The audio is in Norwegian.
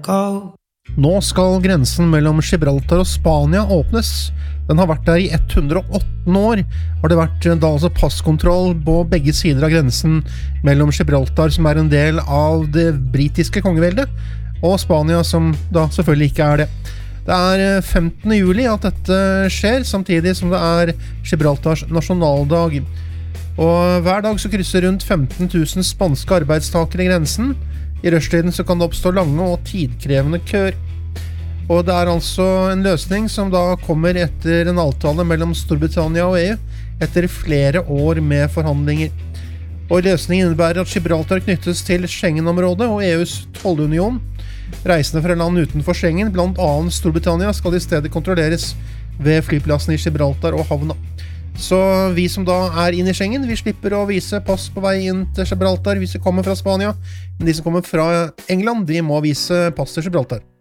go. Nå skal grensen mellom Gibraltar og Spania åpnes. Den har vært der i 118 år. Har det vært da altså passkontroll på begge sider av grensen mellom Gibraltar, som en del av det britiske kongeveldet, og Spania, som da selvfølgelig ikke det. Det 15. juli at dette skjer, samtidig som det Gibraltars nasjonaldag. Og hver dag så krysser rundt 15 000 spanske arbeidstakere grensen. I rushtiden så kan det oppstå lange og tidkrevende køer. Og det altså en løsning som da kommer etter en avtale mellom Storbritannia og EU, etter flere år med forhandlinger. Og løsningen innebærer at Gibraltar knyttes til Schengen-området og EUs tollunion. Reisende fra land utenfor Schengen, blant annet Storbritannia, skal i stedet kontrolleres ved flyplassen i Gibraltar og havna. Så vi som da inne i Schengen, vi slipper å vise pass på vei inn til Gibraltar hvis vi kommer fra Spania. Men de som kommer fra England, de må vise pass til Gibraltar.